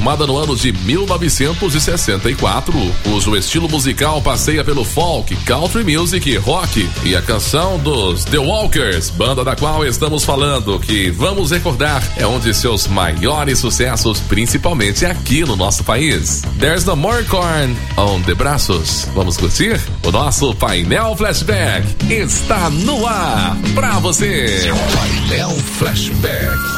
Formada no ano de 1964, cujo estilo musical passeia pelo folk, country music, rock e a canção dos The Walkers, banda da qual estamos falando, que vamos recordar é um de seus maiores sucessos, principalmente aqui no nosso país. There's No More Corn on the Braços. Vamos curtir? O nosso Painel Flashback está no ar pra você. Painel Flashback.